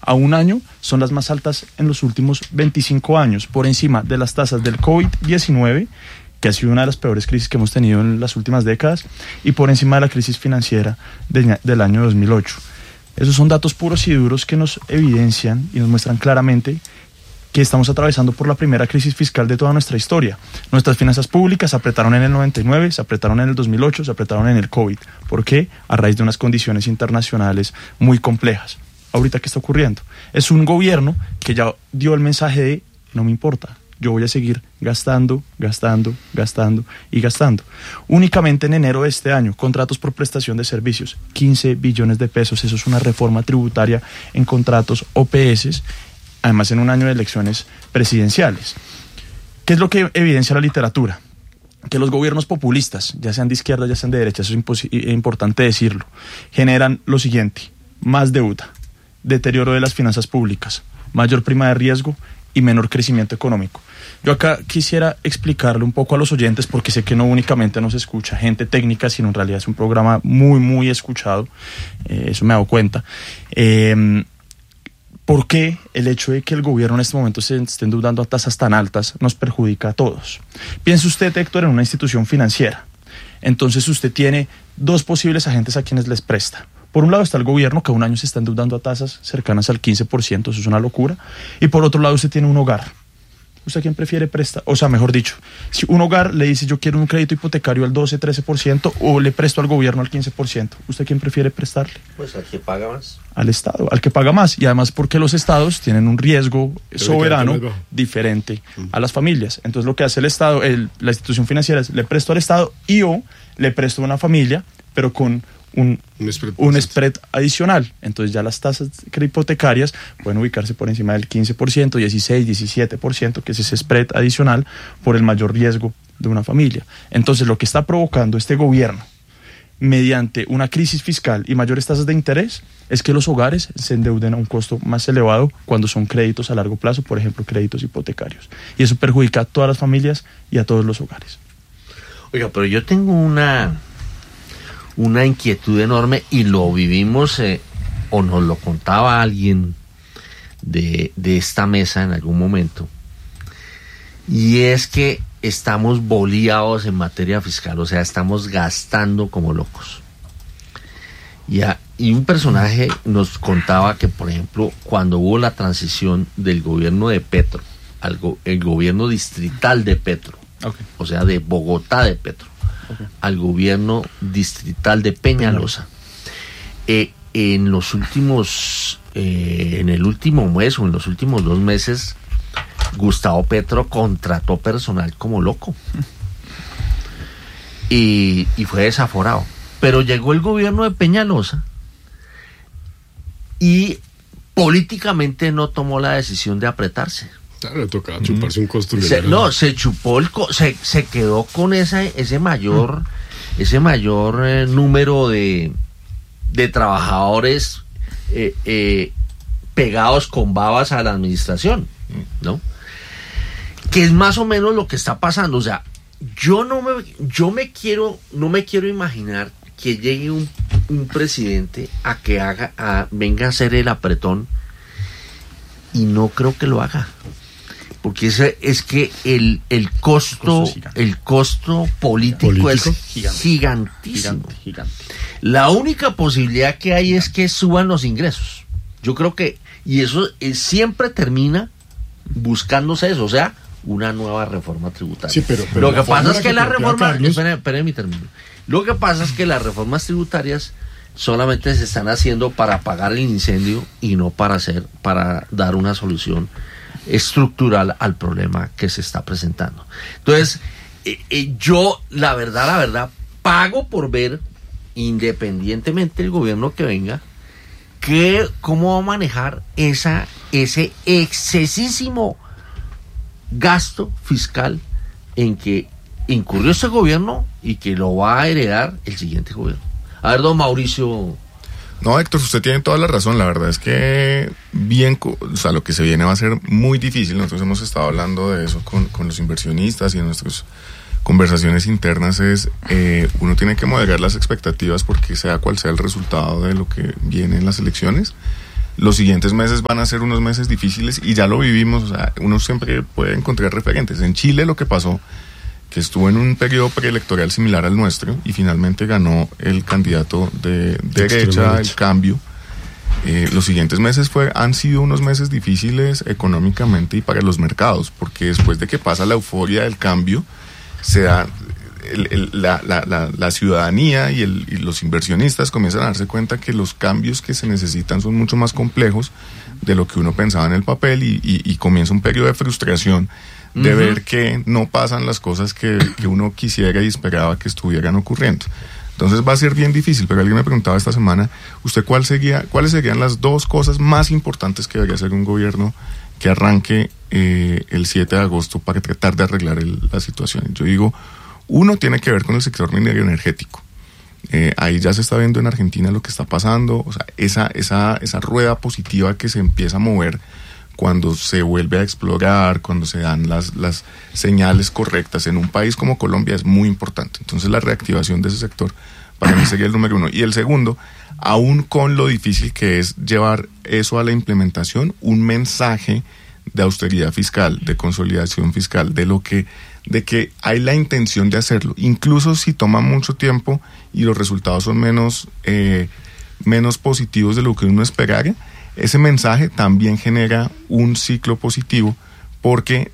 a un año son las más altas en los últimos 25 años, por encima de las tasas del COVID-19, que ha sido una de las peores crisis que hemos tenido en las últimas décadas, y por encima de la crisis financiera del año 2008. Esos son datos puros y duros que nos evidencian y nos muestran claramente que estamos atravesando por la primera crisis fiscal de toda nuestra historia. Nuestras finanzas públicas se apretaron en el 99, se apretaron en el 2008, se apretaron en el COVID. ¿Por qué? A raíz de unas condiciones internacionales muy complejas. Ahorita, ¿qué está ocurriendo? Es un gobierno que ya dio el mensaje de no me importa, yo voy a seguir gastando y gastando. Únicamente en enero de este año, contratos por prestación de servicios, 15 billones de pesos. Eso es una reforma tributaria en contratos OPS, además en un año de elecciones presidenciales. ¿Qué es lo que evidencia la literatura? Que los gobiernos populistas, ya sean de izquierda, ya sean de derecha, eso es importante decirlo, generan lo siguiente: más deuda, deterioro de las finanzas públicas, mayor prima de riesgo y menor crecimiento económico. Yo acá quisiera explicarle un poco a los oyentes, porque sé que no únicamente nos escucha gente técnica, sino en realidad es un programa muy escuchado, eso me he dado cuenta. ¿Por qué el hecho de que el gobierno en este momento se esté endeudando a tasas tan altas nos perjudica a todos? Piense usted, Héctor, en una institución financiera. Entonces usted tiene dos posibles agentes a quienes les presta. Por un lado está el gobierno, que a un año se está endeudando a tasas cercanas al 15%, eso es una locura. Y por otro lado usted tiene un hogar. ¿Usted a quién prefiere prestar? O sea, mejor dicho, si un hogar le dice yo quiero un crédito hipotecario al 12-13% o le presto al gobierno al 15%, ¿usted a quién prefiere prestarle? Pues al que paga más. Al Estado, al que paga más. Y además porque los estados tienen un riesgo soberano diferente a las familias. Entonces lo que hace el Estado, la institución financiera es le presto al Estado y o le presto a una familia, pero con un spread adicional. Entonces ya las tasas hipotecarias pueden ubicarse por encima del 15%, 16, 17%, que es ese spread adicional por el mayor riesgo de una familia. Entonces lo que está provocando este gobierno mediante una crisis fiscal y mayores tasas de interés es que los hogares se endeuden a un costo más elevado cuando son créditos a largo plazo, por ejemplo créditos hipotecarios, y eso perjudica a todas las familias y a todos los hogares. Oiga, pero yo tengo una inquietud enorme, y lo vivimos o nos lo contaba alguien de esta mesa en algún momento, y es que estamos boleados en materia fiscal, o sea, estamos gastando como locos. Y un personaje nos contaba que, por ejemplo, cuando hubo la transición del gobierno de Petro el gobierno distrital de Petro, o sea, de Bogotá de Petro, al gobierno distrital de Peñalosa, en el último mes o en los últimos 2 meses, Gustavo Petro contrató personal como loco y fue desaforado. Pero llegó el gobierno de Peñalosa y políticamente no tomó la decisión de apretarse. Claro, le tocaba chuparse un costo. Se chupó se quedó con ese mayor número de trabajadores pegados con babas a la administración, ¿no? Que es más o menos lo que está pasando. O sea, no me quiero imaginar que llegue un presidente a que venga a hacer el apretón, y no creo que lo haga. Porque es que el costo político es gigantísimo. Gigante. La única posibilidad que hay es que suban los ingresos. Yo creo que, y eso siempre termina buscándose eso, o sea, una nueva reforma tributaria. Sí, pero lo que pasa es que la reforma, esperen mi término. Lo que pasa es que las reformas tributarias solamente se están haciendo para apagar el incendio y no para dar una solución estructural al problema que se está presentando. Entonces, yo la verdad pago por ver, independientemente del gobierno que venga, cómo va a manejar ese excesísimo gasto fiscal en que incurrió este gobierno y que lo va a heredar el siguiente gobierno. A ver, don Mauricio. No, Héctor, usted tiene toda la razón. La verdad es que lo que se viene va a ser muy difícil. Nosotros hemos estado hablando de eso con los inversionistas, y en nuestras conversaciones internas uno tiene que moderar las expectativas, porque sea cual sea el resultado de lo que viene en las elecciones, Los siguientes meses van a ser unos meses difíciles y ya lo vivimos, o sea, uno siempre puede encontrar referentes. En Chile lo que pasó, que estuvo en un periodo preelectoral similar al nuestro y finalmente ganó el candidato de derecha, el Cambio. Los siguientes meses han sido unos meses difíciles económicamente y para los mercados, porque después de que pasa la euforia del cambio, se da la ciudadanía y los inversionistas comienzan a darse cuenta que los cambios que se necesitan son mucho más complejos de lo que uno pensaba en el papel y comienza un periodo de frustración de ver que no pasan las cosas que uno quisiera y esperaba que estuvieran ocurriendo. Entonces va a ser bien difícil, pero alguien me preguntaba esta semana, ¿usted cuáles serían las 2 cosas más importantes que debería hacer un gobierno que arranque el 7 de agosto para tratar de arreglar la situación? Yo digo, uno tiene que ver con el sector minero energético. Ahí ya se está viendo en Argentina lo que está pasando, o sea, esa rueda positiva que se empieza a mover cuando se vuelve a explorar, cuando se dan las señales correctas en un país como Colombia es muy importante. Entonces la reactivación de ese sector para mí sería el número 1. Y el segundo, aún con lo difícil que es llevar eso a la implementación, un mensaje de austeridad fiscal, de consolidación fiscal, de que hay la intención de hacerlo, incluso si toma mucho tiempo y los resultados son menos positivos de lo que uno esperara. Ese mensaje también genera un ciclo positivo porque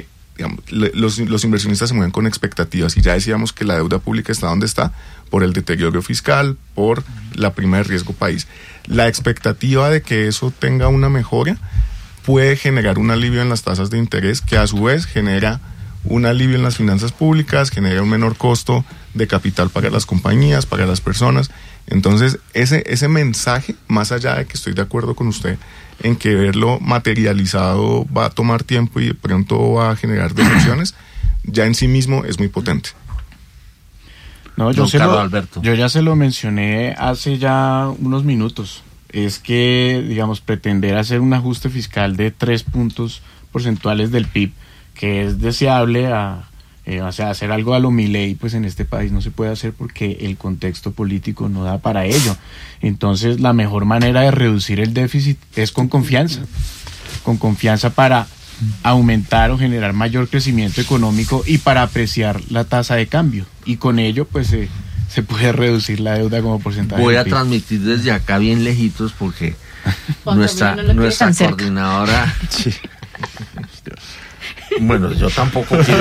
los inversionistas se mueven con expectativas y ya decíamos que la deuda pública está donde está por el deterioro fiscal, por la prima de riesgo país. La expectativa de que eso tenga una mejora puede generar un alivio en las tasas de interés que a su vez genera un alivio en las finanzas públicas, genera un menor costo de capital para las compañías, para las personas. Entonces, ese mensaje, más allá de que estoy de acuerdo con usted en que verlo materializado va a tomar tiempo y de pronto va a generar decepciones, ya en sí mismo es muy potente. No, yo ya se lo mencioné hace ya unos minutos. Es que, digamos, pretender hacer un ajuste fiscal de 3 puntos porcentuales del PIB, que es deseable o sea, hacer algo a lo Milei, pues en este país no se puede hacer porque el contexto político no da para ello. Entonces, la mejor manera de reducir el déficit es con confianza para aumentar o generar mayor crecimiento económico y para apreciar la tasa de cambio. Y con ello, pues se puede reducir la deuda como porcentaje. Voy a transmitir desde acá bien lejitos porque nuestra coordinadora... Sí. Bueno, yo tampoco quiero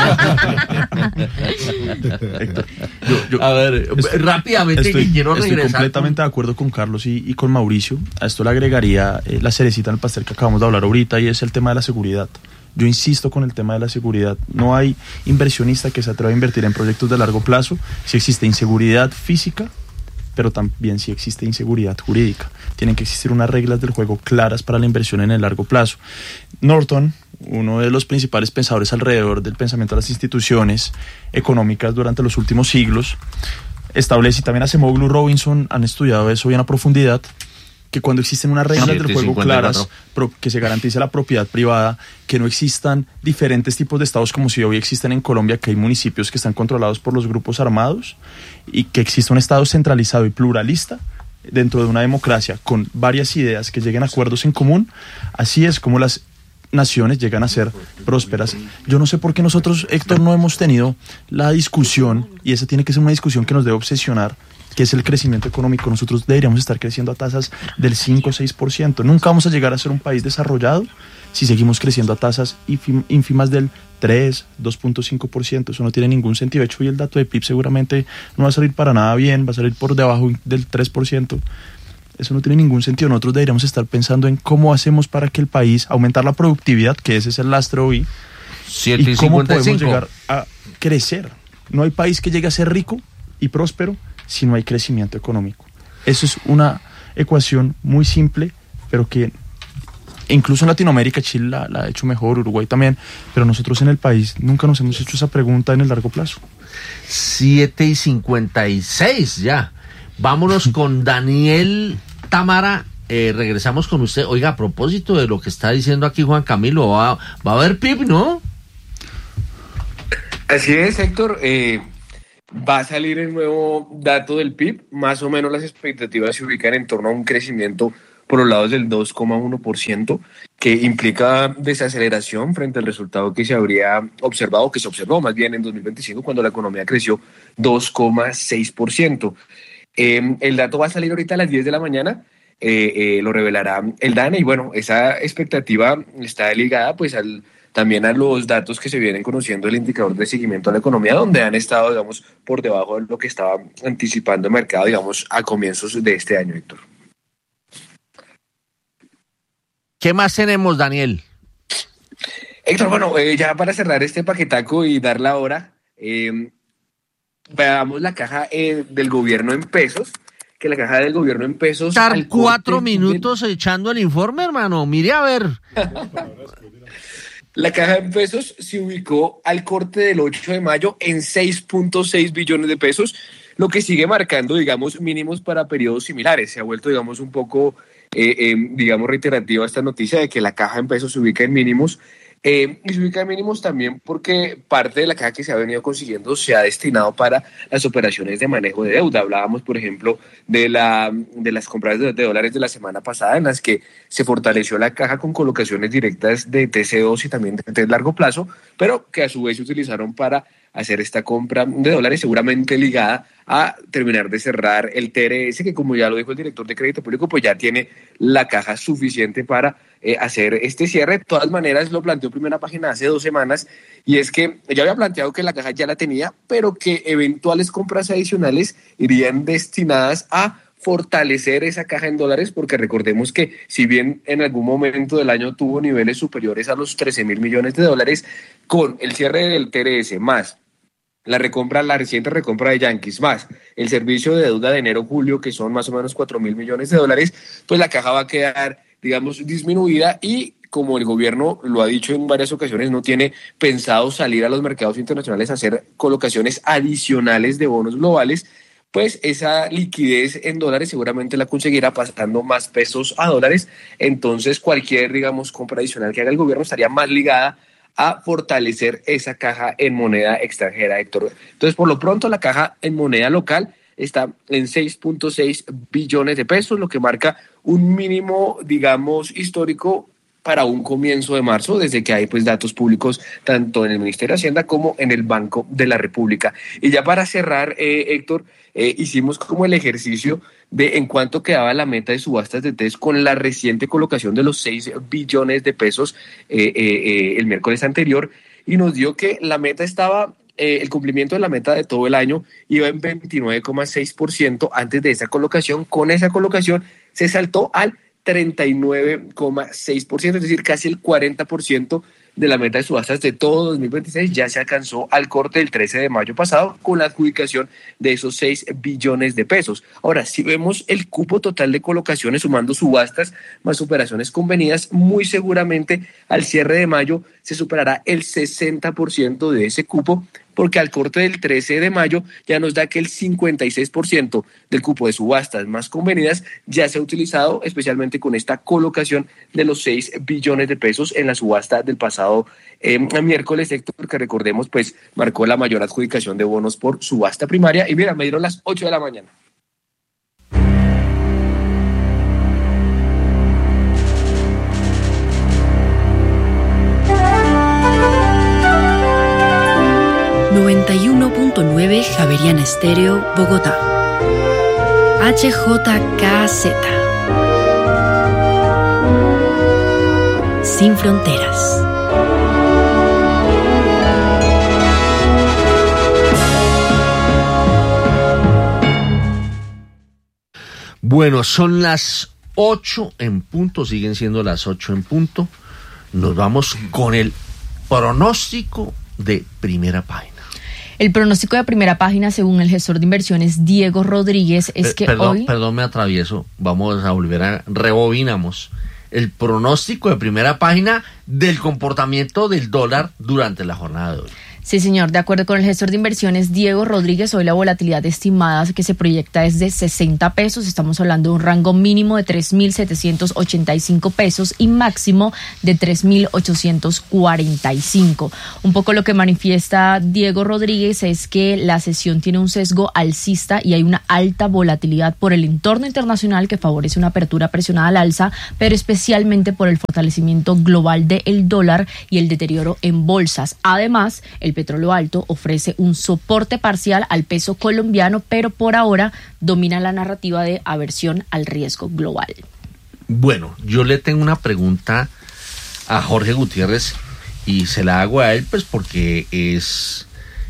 a ver, rápidamente quiero regresar. Estoy completamente de acuerdo con Carlos y con Mauricio. A esto le agregaría la cerecita en el pastel que acabamos de hablar ahorita, y es el tema de la seguridad. Yo insisto con el tema de la seguridad. No hay inversionista que se atreva a invertir en proyectos de largo plazo si existe inseguridad física, pero también si existe inseguridad jurídica. Tienen que existir unas reglas del juego claras para la inversión en el largo plazo. Norton, uno de los principales pensadores alrededor del pensamiento de las instituciones económicas durante los últimos siglos, establece, y también Acemoglu, Robinson han estudiado eso bien a profundidad, que cuando existen unas reglas del juego claras, que se garantice la propiedad privada, que no existan diferentes tipos de estados como si hoy existen en Colombia, que hay municipios que están controlados por los grupos armados, y que exista un estado centralizado y pluralista dentro de una democracia con varias ideas que lleguen a acuerdos en común. Así es como las naciones llegan a ser prósperas. Yo no sé por qué nosotros, Héctor, no hemos tenido la discusión, y esa tiene que ser una discusión que nos debe obsesionar, que es el crecimiento económico. Nosotros deberíamos estar creciendo a tasas del 5 o 6%. Nunca vamos a llegar a ser un país desarrollado si seguimos creciendo a tasas ínfimas del 3, 2.5%. Eso no tiene ningún sentido. De hecho, hoy el dato de PIB seguramente no va a salir para nada bien, va a salir por debajo del 3%. Eso no tiene ningún sentido. Nosotros deberíamos estar pensando en cómo hacemos para que el país, aumentar la productividad, que ese es el lastre hoy, 7 y cómo podemos llegar a crecer. No hay país que llegue a ser rico y próspero si no hay crecimiento económico. Eso es una ecuación muy simple, pero que incluso en Latinoamérica, Chile la ha hecho mejor, Uruguay también, pero nosotros en el país nunca nos hemos hecho esa pregunta en el largo plazo. 7:56 ya. Vámonos con Daniel Támara. Regresamos con usted. Oiga, a propósito de lo que está diciendo aquí Juan Camilo, va a haber PIB, ¿no? Así es, Héctor. Va a salir el nuevo dato del PIB. Más o menos las expectativas se ubican en torno a un crecimiento por los lados del 2,1%, que implica desaceleración frente al resultado que se habría observado, que se observó más bien en 2025, cuando la economía creció 2,6%. El dato va a salir ahorita a las 10 de la mañana, lo revelará el DANE, y bueno, esa expectativa está ligada pues también a los datos que se vienen conociendo del indicador de seguimiento a la economía, donde han estado, digamos, por debajo de lo que estaba anticipando el mercado, digamos, a comienzos de este año, Héctor. ¿Qué más tenemos, Daniel? Héctor, bueno, ya para cerrar este paquetaco y dar la hora, veamos la caja del gobierno en pesos, que la caja del gobierno en pesos... Estar 4 minutos echando el informe, hermano, mire a ver. La caja en pesos se ubicó al corte del 8 de mayo en 6.6 billones de pesos, lo que sigue marcando, digamos, mínimos para periodos similares. Se ha vuelto, digamos, un poco... digamos, reiterativa esta noticia de que la caja en pesos se ubica en mínimos, y se ubica en mínimos también porque parte de la caja que se ha venido consiguiendo se ha destinado para las operaciones de manejo de deuda. Hablábamos, por ejemplo, de las compras de dólares de la semana pasada, en las que se fortaleció la caja con colocaciones directas de TC2 y también de largo plazo, pero que a su vez se utilizaron para hacer esta compra de dólares, seguramente ligada a terminar de cerrar el TRS, que como ya lo dijo el director de Crédito Público, pues ya tiene la caja suficiente para hacer este cierre. De todas maneras, lo planteó Primera Página hace 2 semanas, y es que ya había planteado que la caja ya la tenía, pero que eventuales compras adicionales irían destinadas a fortalecer esa caja en dólares, porque recordemos que si bien en algún momento del año tuvo niveles superiores a los 13.000 millones de dólares, con el cierre del TRS más la reciente recompra de Yankees, más el servicio de deuda de enero-julio, que son más o menos 4.000 millones de dólares, pues la caja va a quedar, digamos, disminuida, y como el gobierno lo ha dicho en varias ocasiones, no tiene pensado salir a los mercados internacionales a hacer colocaciones adicionales de bonos globales, pues esa liquidez en dólares seguramente la conseguirá pasando más pesos a dólares. Entonces cualquier, digamos, compra adicional que haga el gobierno estaría más ligada a fortalecer esa caja en moneda extranjera, Héctor. Entonces, por lo pronto, la caja en moneda local está en 6.6 billones de pesos, lo que marca un mínimo, digamos, histórico para un comienzo de marzo, desde que hay pues datos públicos tanto en el Ministerio de Hacienda como en el Banco de la República. Y ya para cerrar, Héctor, hicimos como el ejercicio de en cuánto quedaba la meta de subastas de TES con la reciente colocación de los 6 billones de pesos el miércoles anterior, y nos dio que la meta estaba, el cumplimiento de la meta de todo el año iba en 29,6% antes de esa colocación. Con esa colocación se saltó al 39,6%, es decir, casi el 40% de la meta de subastas de todo 2026 ya se alcanzó al corte del 13 de mayo pasado con la adjudicación de esos 6 billones de pesos. Ahora, si vemos el cupo total de colocaciones sumando subastas más operaciones convenidas, muy seguramente al cierre de mayo se superará el 60% de ese cupo, porque al corte del 13 de mayo ya nos da que el 56% del cupo de subastas más convenidas ya se ha utilizado, especialmente con esta colocación de los 6 billones de pesos en la subasta del pasado miércoles, Héctor, que recordemos, pues marcó la mayor adjudicación de bonos por subasta primaria. Y mira, me dieron las 8 de la mañana. Javeriana Estéreo, Bogotá. HJKZ. Sin fronteras. Bueno, son las 8 en punto, siguen siendo las 8 en punto. Nos vamos con el pronóstico de Primera Página. El pronóstico de Primera Página, según el gestor de inversiones Diego Rodríguez, es que Perdón, me atravieso. Vamos a volver a... Rebobinamos. El pronóstico de Primera Página del comportamiento del dólar durante la jornada de hoy. Sí, señor. De acuerdo con el gestor de inversiones Diego Rodríguez, hoy la volatilidad estimada que se proyecta es de 60 pesos. Estamos hablando de un rango mínimo de 3.785 pesos y máximo de 3.845. Un poco lo que manifiesta Diego Rodríguez es que la sesión tiene un sesgo alcista y hay una alta volatilidad por el entorno internacional que favorece una apertura presionada al alza, pero especialmente por el fortalecimiento global del dólar y el deterioro en bolsas. Además, el petróleo alto ofrece un soporte parcial al peso colombiano, pero por ahora domina la narrativa de aversión al riesgo global. Bueno, yo le tengo una pregunta a Jorge Gutiérrez y se la hago a él, pues porque es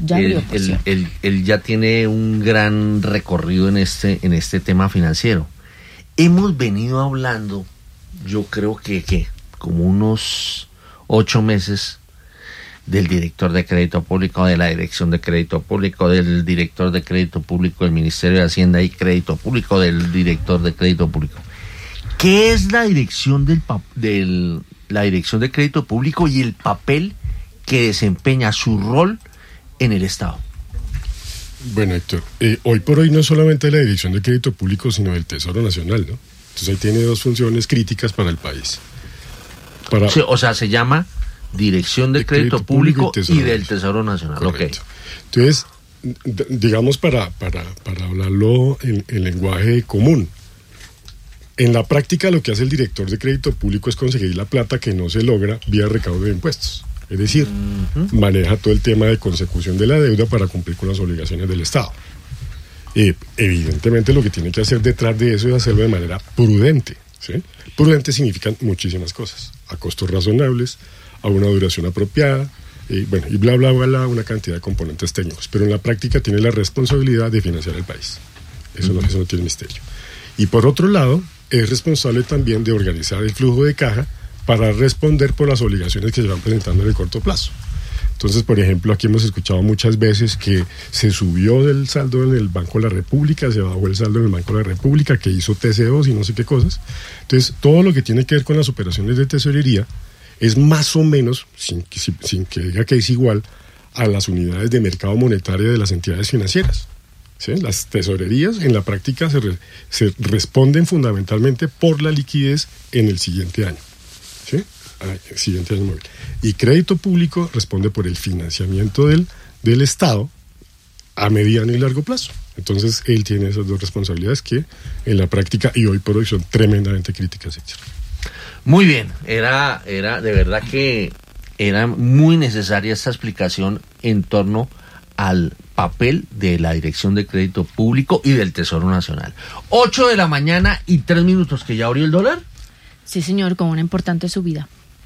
él ya tiene un gran recorrido en este tema financiero. Hemos venido hablando, yo creo que como unos 8 meses, del director de crédito público, de la dirección de crédito público, del director de crédito público del Ministerio de Hacienda y Crédito Público, del director de crédito público. ¿Qué es la dirección la dirección de crédito público y el papel que desempeña, su rol en el Estado? Bueno, Héctor, hoy por hoy no solamente la dirección de crédito público, sino del Tesoro Nacional, ¿no? Entonces ahí tiene 2 funciones críticas para el país. Sí, o sea, se llama Dirección de Crédito Público y del Tesoro Nacional. Correcto. Okay. Entonces, digamos para hablarlo en lenguaje común, en la práctica lo que hace el director de crédito público es conseguir la plata que no se logra vía recaudo de impuestos. Es decir, maneja todo el tema de consecución de la deuda para cumplir con las obligaciones del Estado. Evidentemente lo que tiene que hacer detrás de eso es hacerlo de manera prudente, ¿sí? Prudente significan muchísimas cosas, a costos razonables, a una duración apropiada, y bla, bla, bla, una cantidad de componentes técnicos. Pero en la práctica tiene la responsabilidad de financiar el país. Eso no tiene misterio. Y por otro lado, es responsable también de organizar el flujo de caja para responder por las obligaciones que se van presentando en el corto plazo. Entonces, por ejemplo, aquí hemos escuchado muchas veces que se subió del saldo en el Banco de la República, se bajó el saldo en el Banco de la República, que hizo TC2 y no sé qué cosas. Entonces, todo lo que tiene que ver con las operaciones de tesorería es más o menos, sin que diga que es igual, a las unidades de mercado monetario de las entidades financieras. ¿Sí? Las tesorerías en la práctica se responden fundamentalmente por la liquidez en el siguiente año. ¿Sí? El siguiente año móvil. Y crédito público responde por el financiamiento del Estado a mediano y largo plazo. Entonces él tiene esas 2 responsabilidades que en la práctica y hoy por hoy son tremendamente críticas, etc. Muy bien, era de verdad que era muy necesaria esta explicación en torno al papel de la Dirección de Crédito Público y del Tesoro Nacional. 8:03 a.m, que ya abrió el dólar. Sí, señor, con una importante subida.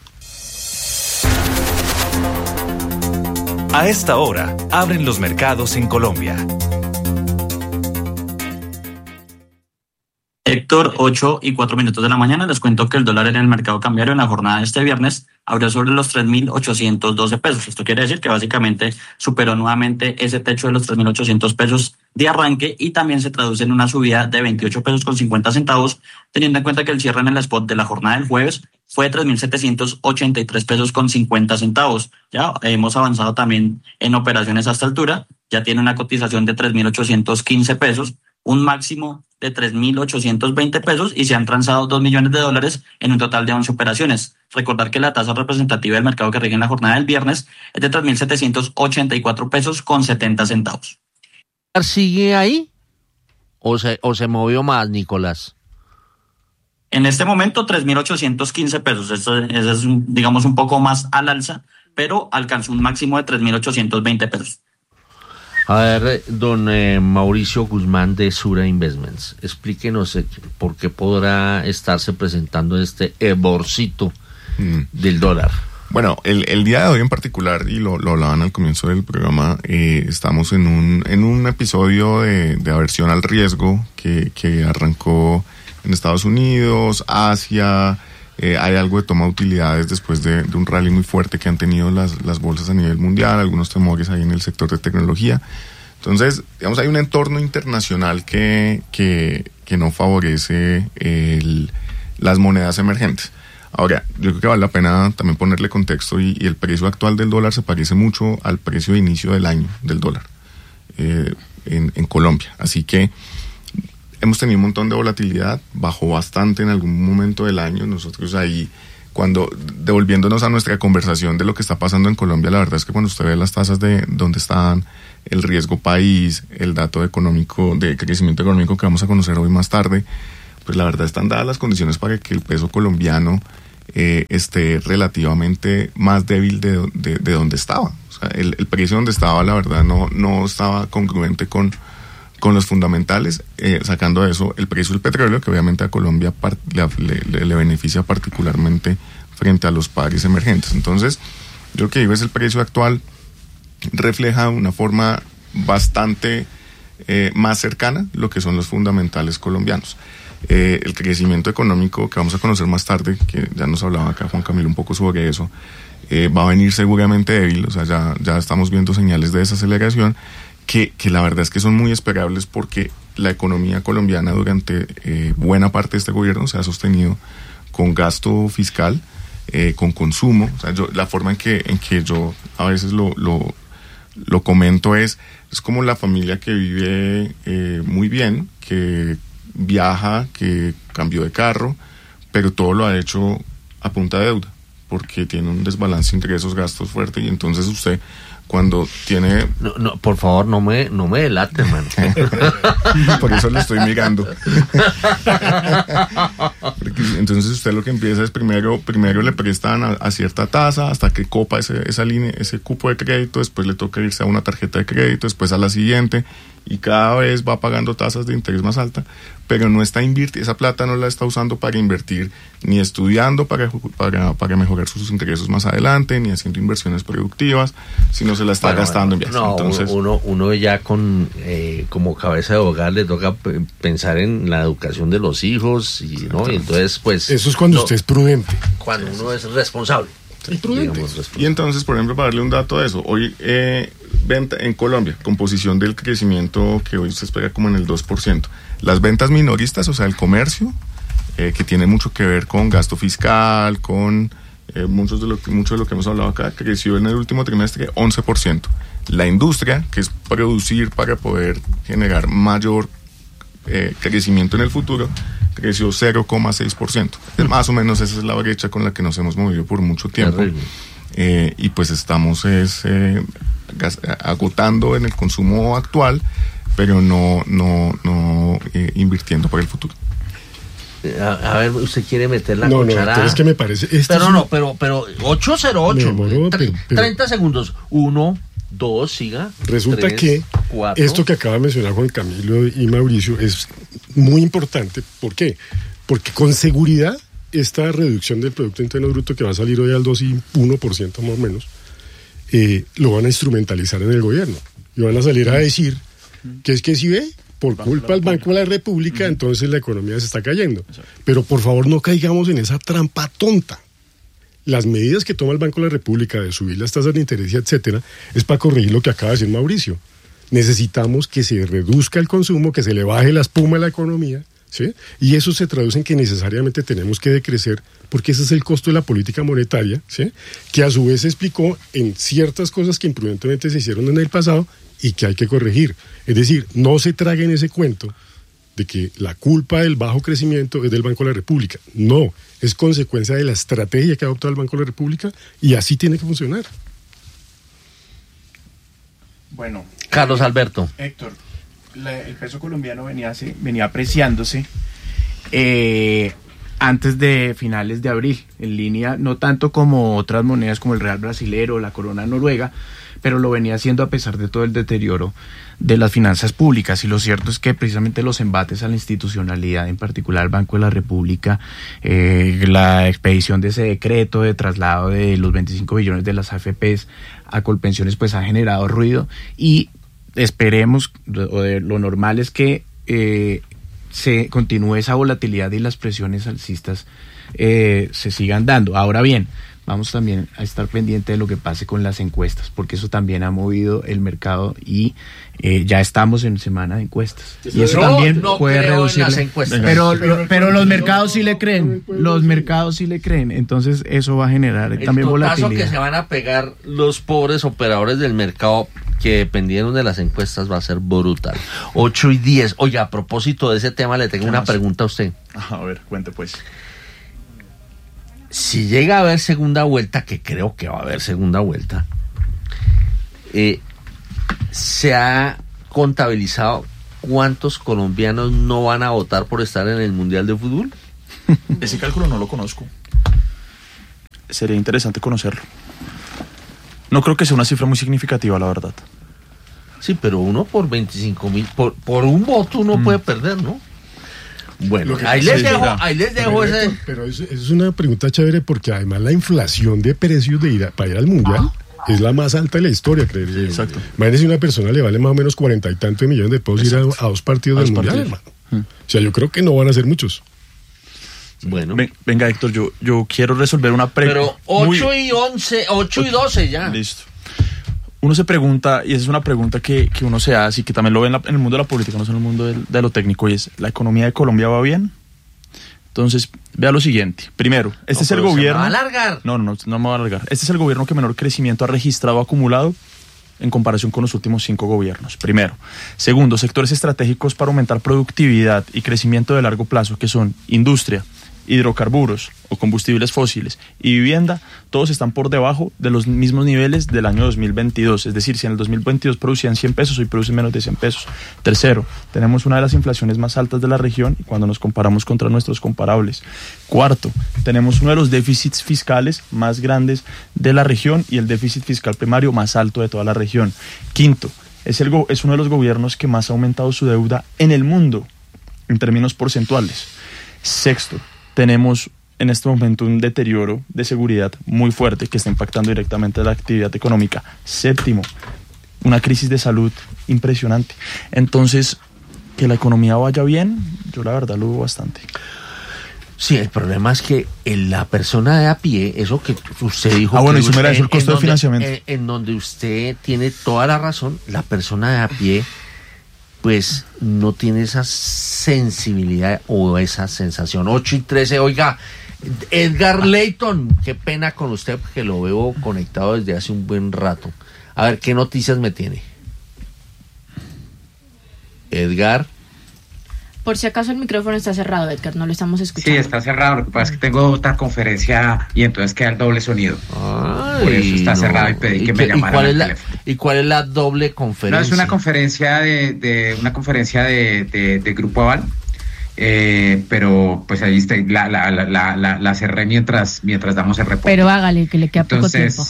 A esta hora, abren los mercados en Colombia. Héctor, 8:04 de la mañana, les cuento que el dólar en el mercado cambiario en la jornada de este viernes abrió sobre los 3.812 pesos. Esto quiere decir que básicamente superó nuevamente ese techo de los 3.800 pesos de arranque y también se traduce en una subida de 28 pesos con 50 centavos, teniendo en cuenta que el cierre en el spot de la jornada del jueves fue de 3.783 pesos con 50 centavos. Ya hemos avanzado también en operaciones a esta altura, ya tiene una cotización de 3.815 pesos, un máximo de 3.820 pesos y se han transado $2 millones en un total de 11 operaciones. Recordar que la tasa representativa del mercado que rige en la jornada del viernes es de 3.784 pesos con 70 centavos. ¿Sigue ahí o se movió más, Nicolás? En este momento 3.815 pesos, eso es digamos un poco más al alza, pero alcanzó un máximo de 3.820 pesos. A ver, don Mauricio Guzmán de Sura Investments, explíquenos por qué podrá estarse presentando este eborcito del dólar. Bueno, el día de hoy en particular, y lo hablaban al comienzo del programa, estamos en un episodio de aversión al riesgo que arrancó en Estados Unidos, Asia. Hay algo de toma de utilidades después de un rally muy fuerte que han tenido las bolsas a nivel mundial, algunos temores ahí en el sector de tecnología. Entonces, digamos, hay un entorno internacional que no favorece las monedas emergentes. Ahora, yo creo que vale la pena también ponerle contexto y el precio actual del dólar se parece mucho al precio de inicio del año del dólar en Colombia. Así que hemos tenido un montón de volatilidad, bajó bastante en algún momento del año. Nosotros ahí, cuando devolviéndonos a nuestra conversación de lo que está pasando en Colombia, la verdad es que cuando usted ve las tasas de dónde están, el riesgo país, el dato económico de crecimiento económico que vamos a conocer hoy más tarde, pues la verdad están dadas las condiciones para que el peso colombiano esté relativamente más débil de donde estaba. O sea, el precio donde estaba, la verdad, no estaba congruente con los fundamentales, sacando de eso el precio del petróleo, que obviamente a Colombia le beneficia particularmente frente a los países emergentes. Entonces, yo lo que digo es el precio actual refleja de una forma bastante más cercana lo que son los fundamentales colombianos. El crecimiento económico que vamos a conocer más tarde, que ya nos hablaba acá Juan Camilo un poco sobre eso, va a venir seguramente débil. O sea, ya estamos viendo señales de desaceleración que la verdad es que son muy esperables, porque la economía colombiana durante buena parte de este gobierno se ha sostenido con gasto fiscal, con consumo. O sea, la forma en que yo a veces lo comento es como la familia que vive muy bien, que viaja, que cambió de carro, pero todo lo ha hecho a punta de deuda, porque tiene un desbalance entre esos gastos fuerte, y entonces usted cuando tiene... No, por favor, no me delate, hermano. Por eso lo estoy mirando. Porque entonces usted lo que empieza es primero le prestan a cierta tasa hasta que copa esa línea, ese cupo de crédito, después le toca irse a una tarjeta de crédito, después a la siguiente, y cada vez va pagando tasas de interés más alta, pero no está esa plata no la está usando para invertir, ni estudiando para mejorar sus ingresos más adelante, ni haciendo inversiones productivas, sino se la está gastando en viajes. No, entonces, uno ya como cabeza de hogar le toca pensar en la educación de los hijos, y entonces pues... Eso es cuando usted es prudente. Cuando uno es responsable. Y entonces, por ejemplo, para darle un dato de eso, hoy venta en Colombia, composición del crecimiento que hoy se espera como en el 2%. Las ventas minoristas, o sea, el comercio, que tiene mucho que ver con gasto fiscal, con mucho de lo que hemos hablado acá, creció en el último trimestre 11%. La industria, que es producir para poder generar mayor crecimiento en el futuro, creció 0,6%. Más o menos esa es la brecha con la que nos hemos movido por mucho tiempo. Y pues estamos agotando en el consumo actual, pero no invirtiendo para el futuro. A ver, usted quiere meter la cuchara. No, pero es que me parece... Pero 808. 30 segundos. 1, 2, siga. Resulta 3, que 4. Esto que acaba de mencionar Juan Camilo y Mauricio es muy importante. ¿Por qué? Porque con seguridad esta reducción del Producto Interno Bruto, que va a salir hoy al 2,1% más o menos, lo van a instrumentalizar en el gobierno. Y van a salir a decir que es que si ve, por culpa del Banco de la República, entonces la economía se está cayendo. Pero por favor no caigamos en esa trampa tonta. Las medidas que toma el Banco de la República de subir las tasas de interés, etcétera, es para corregir lo que acaba de decir Mauricio. Necesitamos que se reduzca el consumo, que se le baje la espuma a la economía, ¿sí? Y eso se traduce en que necesariamente tenemos que decrecer, porque ese es el costo de la política monetaria, ¿sí? Que a su vez se explicó en ciertas cosas que imprudentemente se hicieron en el pasado y que hay que corregir. Es decir, no se traguen ese cuento de que la culpa del bajo crecimiento es del Banco de la República. No, es consecuencia de la estrategia que ha adoptado el Banco de la República, y así tiene que funcionar. Bueno, Carlos Alberto. Héctor, el peso colombiano venía apreciándose antes de finales de abril, en línea no tanto como otras monedas como el real brasilero o la corona noruega, pero lo venía haciendo a pesar de todo el deterioro de las finanzas públicas. Y lo cierto es que precisamente los embates a la institucionalidad, en particular el Banco de la República, la expedición de ese decreto de traslado de los 25 billones de las AFPs a Colpensiones, pues ha generado ruido, y esperemos, lo normal es que se continúe esa volatilidad y las presiones alcistas se sigan dando. Ahora bien, vamos también a estar pendiente de lo que pase con las encuestas, porque eso también ha movido el mercado y ya estamos en semana de encuestas. Y eso también puede reducir las encuestas. Pero los mercados sí le creen, entonces eso va a generar también volatilidad. El que se van a pegar los pobres operadores del mercado que dependieron de las encuestas va a ser brutal. 8:10. Oye, a propósito de ese tema, le tengo una pregunta a usted. A ver, cuente pues. Si llega a haber segunda vuelta, que creo que va a haber segunda vuelta, ¿se ha contabilizado cuántos colombianos no van a votar por estar en el Mundial de Fútbol? Ese cálculo no lo conozco. Sería interesante conocerlo. No creo que sea una cifra muy significativa, la verdad. Sí, pero uno por 25.000, por un voto uno puede perder, ¿no? Bueno, ahí les dejo ese... Pero es una pregunta chévere porque además la inflación de precios para ir al Mundial es la más alta de la historia, creería yo. Exacto. Imagínese, una persona le vale más o menos 40 y tantos millones de pesos ir a 2 partidos del Mundial, hermano. O sea, yo creo que no van a ser muchos. Bueno. Venga, Héctor, yo quiero resolver una pregunta. Pero 8 y 12 ya. Listo. Uno se pregunta, y esa es una pregunta que uno se hace y que también lo ve en el mundo de la política, no solo en el mundo de lo técnico, y es, ¿la economía de Colombia va bien? Entonces, vea lo siguiente. Primero, este es el gobierno... ¿Se va a alargar? No me va a alargar. Este es el gobierno que menor crecimiento ha registrado acumulado en comparación con los últimos 5 gobiernos. Primero. Segundo, sectores estratégicos para aumentar productividad y crecimiento de largo plazo, que son industria, hidrocarburos o combustibles fósiles y vivienda, todos están por debajo de los mismos niveles del año 2022. Es decir, si en el 2022 producían 100 pesos, hoy producen menos de 100 pesos. Tercero, tenemos una de las inflaciones más altas de la región cuando nos comparamos contra nuestros comparables. Cuarto, tenemos uno de los déficits fiscales más grandes de la región y el déficit fiscal primario más alto de toda la región. Quinto, es uno de los gobiernos que más ha aumentado su deuda en el mundo en términos porcentuales. Sexto, tenemos en este momento un deterioro de seguridad muy fuerte que está impactando directamente la actividad económica. Séptimo, una crisis de salud impresionante. Entonces, que la economía vaya bien, yo la verdad lo dudo bastante. Sí, el problema es que la persona de a pie, eso que usted dijo... bueno, y sumera eso el costo de financiamiento. En donde usted tiene toda la razón, la persona de a pie pues no tiene esa sensibilidad o esa sensación. 8:13, oiga, Edgar Leyton, qué pena con usted porque lo veo conectado desde hace un buen rato. A ver, ¿qué noticias me tiene? Edgar. Por si acaso el micrófono está cerrado, Edgar, no lo estamos escuchando. Sí, está cerrado, lo que pasa es que tengo otra conferencia y entonces queda el doble sonido. Por eso está cerrado y pedí que me llamaran al teléfono. ¿Y cuál es la doble conferencia? No, es una conferencia de Grupo Aval, pero pues ahí está, la cerré mientras damos el reporte. Pero hágale, que le queda poco tiempo.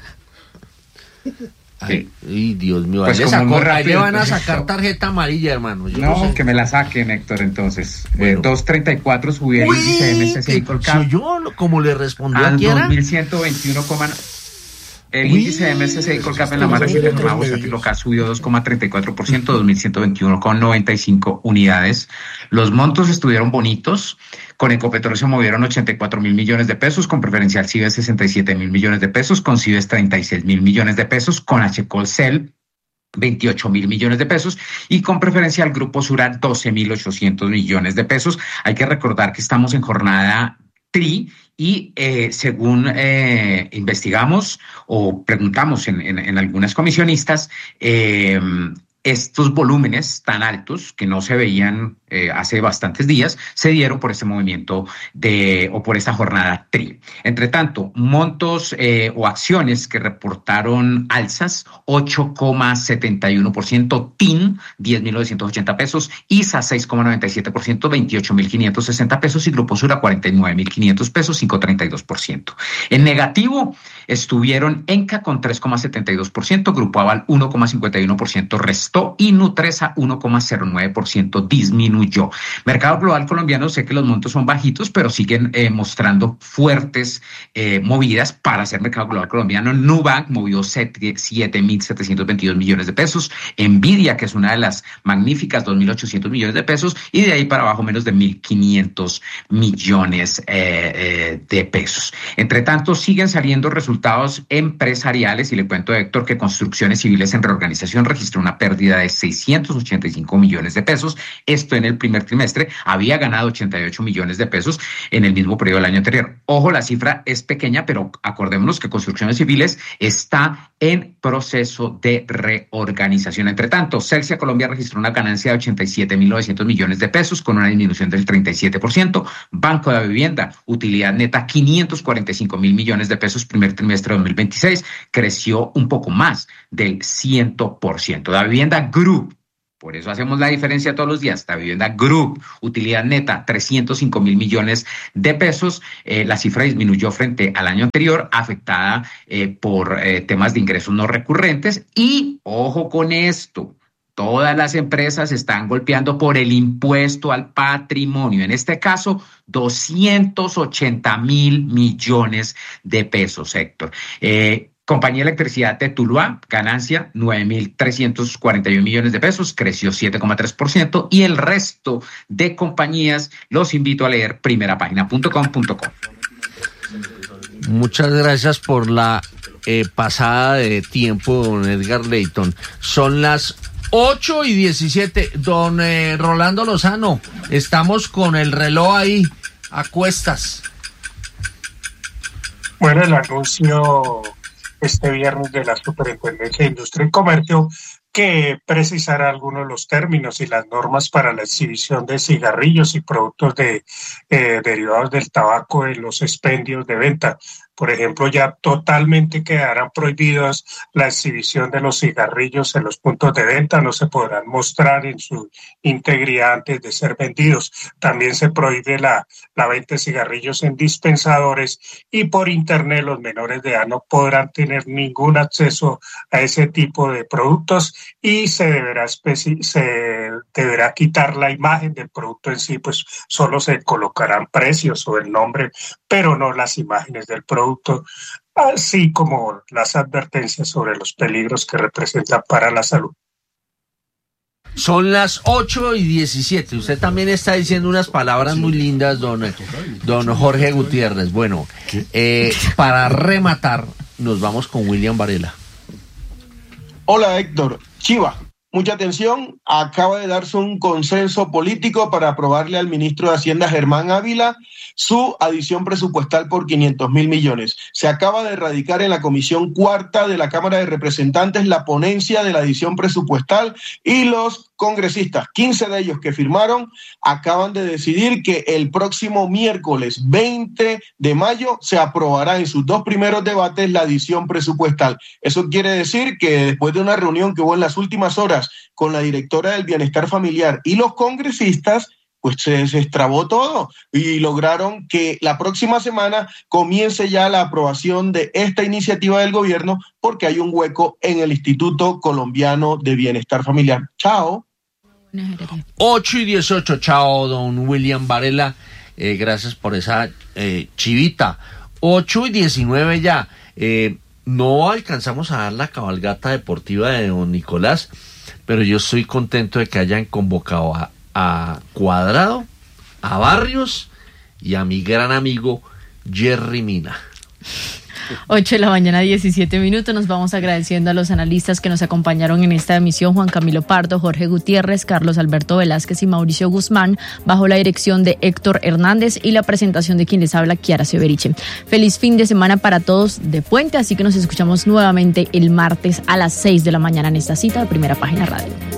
Ay, Dios mío, pues ahí le van a sacar tarjeta amarilla, hermano. No, sé. Que me la saquen, Héctor, entonces. Bueno. 2.34 subió el índice de MSCI Colcap. Yo, como le respondí a 2.121. El índice de MSCI Colcap en la más reciente jornada bursátil local subió 2,34%, 2.121,95 unidades. Los montos estuvieron bonitos. Con Ecopetrol se movieron 84.000 millones de pesos, con Preferencial Cives 67.000 millones de pesos, con Cives 36.000 millones de pesos, con Colcel 28.000 millones de pesos y con Preferencial Grupo Sura 12.800 millones de pesos. Hay que recordar que estamos en jornada TRI y según investigamos o preguntamos en algunas comisionistas, estos volúmenes tan altos que no se veían hace bastantes días se dieron por este movimiento o por esta jornada TRI. Entre tanto, montos o acciones que reportaron alzas, 8,71%, TIN 10.980 pesos, ISA 6,97%, 28.560 pesos y Grupo Sura 49.500 pesos, 5,32%. En negativo, estuvieron Enca con 3,72%, Grupo Aval 1,51% restó y Nutresa 1,09% disminuyó. Mercado global colombiano, sé que los montos son bajitos, pero siguen mostrando fuertes movidas para hacer mercado global colombiano. Nubank movió 7.722 millones de pesos, Nvidia, que es una de las magníficas, 2.800 millones de pesos, y de ahí para abajo menos de 1.500 millones de pesos. Entre tanto, siguen saliendo resultados empresariales y le cuento a Héctor que Construcciones Civiles en Reorganización registró una pérdida de 685 millones de pesos. Esto en el primer trimestre, había ganado 88 millones de pesos en el mismo periodo del año anterior. Ojo, la cifra es pequeña, pero acordémonos que Construcciones Civiles está en proceso de reorganización. Entre tanto, Celsia Colombia registró una ganancia de 87.900 millones de pesos con una disminución del 37%. Banco de la Vivienda, utilidad neta 545.000 millones de pesos, primer trimestre de 2026, creció un poco más del 100%. La Vivienda Group, por eso hacemos la diferencia todos los días. La Vivienda Group, utilidad neta, 305.000 millones de pesos. La cifra disminuyó frente al año anterior, afectada por temas de ingresos no recurrentes. Y, ojo con esto, todas las empresas están golpeando por el impuesto al patrimonio. En este caso, 280.000 millones de pesos, Héctor. Compañía de Electricidad de Tuluá, ganancia 9.341 millones de pesos, creció 7,3%, y el resto de compañías los invito a leer primerapagina.com.co. Muchas gracias por la pasada de tiempo, don Edgar Leyton. Son las 8:17. Don Rolando Lozano, estamos con el reloj ahí a cuestas. Bueno, el anuncio este viernes de la Superintendencia de Industria y Comercio que precisará algunos de los términos y las normas para la exhibición de cigarrillos y productos derivados del tabaco en los expendios de venta. Por ejemplo, ya totalmente quedarán prohibidas la exhibición de los cigarrillos en los puntos de venta, no se podrán mostrar en su integridad antes de ser vendidos. También se prohíbe la venta de cigarrillos en dispensadores, y por internet los menores de edad no podrán tener ningún acceso a ese tipo de productos, y se deberá quitar la imagen del producto en sí, pues solo se colocarán precios o el nombre, pero no las imágenes del producto, así como las advertencias sobre los peligros que representa para la salud. Son las 8:17. Usted también está diciendo unas palabras muy lindas, don Jorge Gutiérrez. Bueno, para rematar, nos vamos con William Varela. Hola, Héctor. Chiva, mucha atención. Acaba de darse un consenso político para aprobarle al ministro de Hacienda, Germán Ávila, su adición presupuestal por 500.000 millones. Se acaba de radicar en la Comisión Cuarta de la Cámara de Representantes la ponencia de la adición presupuestal, y los congresistas, 15 de ellos que firmaron, acaban de decidir que el próximo miércoles 20 de mayo se aprobará en sus dos primeros debates la adición presupuestal. Eso quiere decir que después de una reunión que hubo en las últimas horas con la directora del Bienestar Familiar y los congresistas, pues se destrabó todo y lograron que la próxima semana comience ya la aprobación de esta iniciativa del gobierno, porque hay un hueco en el Instituto Colombiano de Bienestar Familiar. Chao. 8:18. Chao, don William Varela. Gracias por esa chivita. 8:19 ya. No alcanzamos a dar la cabalgata deportiva de don Nicolás, pero yo estoy contento de que hayan convocado a Cuadrado, a Barrios y a mi gran amigo Jerry Mina. 8:17 a.m. Nos vamos agradeciendo a los analistas que nos acompañaron en esta emisión: Juan Camilo Pardo, Jorge Gutiérrez, Carlos Alberto Velázquez y Mauricio Guzmán, bajo la dirección de Héctor Hernández y la presentación de quien les habla, Kiara Severiche. Feliz fin de semana para todos de puente, así que nos escuchamos nuevamente el martes a las 6 de la mañana en esta cita de Primera Página Radio.